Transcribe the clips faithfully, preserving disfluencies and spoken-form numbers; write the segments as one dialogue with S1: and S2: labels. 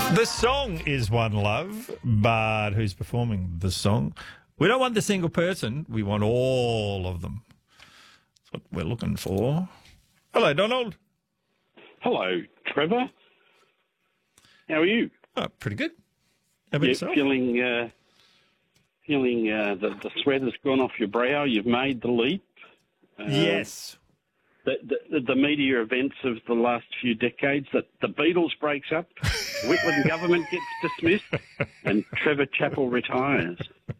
S1: The song is One Love, but who's performing the song? We don't want the single person. We want all of them. That's what we're looking for. Hello, Donald.
S2: Hello, Trevor. How are you?
S1: Oh, pretty good. How about
S2: You're
S1: yourself?
S2: feeling, uh, feeling uh, the, the sweat has gone off your brow. You've made the leap. Uh,
S1: Yes.
S2: The, the, the media events of the last few decades, that the Beatles breaks up, Whitlam government gets dismissed, and Trevor Chappell retires.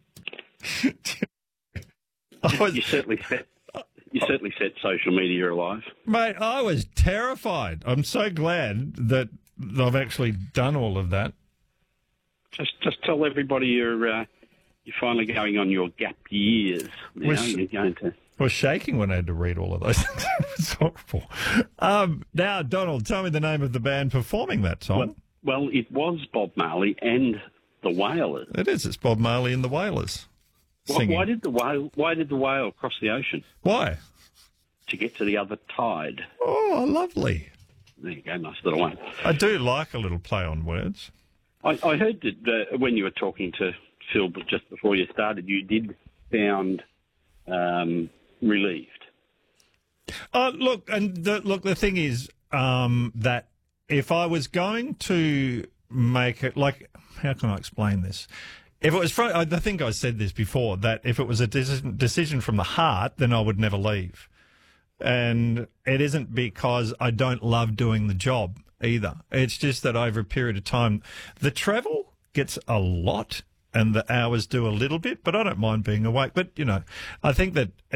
S1: I was,
S2: You certainly set, you certainly set social media alive.
S1: mate, I was terrified. I'm so glad that I've actually done all of that.
S2: Just, just tell everybody you're, uh, you're finally going on your gap years. Now
S1: Was-
S2: you're going to.
S1: I was shaking when I had to read all of those things. It was horrible. Um, now, Donald, tell me the name of the band performing that song.
S2: Well, well, it was Bob Marley and the Wailers.
S1: It is. It's Bob Marley and the Wailers
S2: Why,
S1: singing.
S2: why did the whale? Why did the whale cross the ocean
S1: Why?
S2: to get to the other tide?
S1: Oh, lovely.
S2: There you go, nice little one.
S1: I do like a little play on words.
S2: I, I heard that uh, when you were talking to Phil, but just before you started, you did sound um, relieved.
S1: Uh, look, and the, look, the thing is um, that if I was going to make it, like, how can I explain this? If it was, from, I think I said this before, that if it was a decision, decision from the heart, then I would never leave. And it isn't because I don't love doing the job either. It's just that over a period of time, the travel gets a lot and the hours do a little bit, but I don't mind being awake. But, you know, I think that